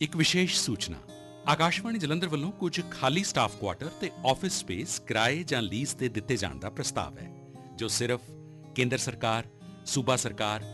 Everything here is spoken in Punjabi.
ਇੱਕ ਵਿਸ਼ੇਸ਼ ਸੂਚਨਾ ਆਕਾਸ਼ਵਾਣੀ ਜਲੰਧਰ ਵੱਲੋਂ ਕੁਝ ਖਾਲੀ ਸਟਾਫ ਕੁਆਟਰ ਤੇ ਆਫਿਸ ਸਪੇਸ ਕਿਰਾਏ ਜਾਂ ਲੀਜ਼ ਤੇ ਦਿੱਤੇ ਜਾਣ ਦਾ ਪ੍ਰਸਤਾਵ ਹੈ ਜੋ ਸਿਰਫ ਕੇਂਦਰ ਸਰਕਾਰ ਸੂਬਾ ਸਰਕਾਰ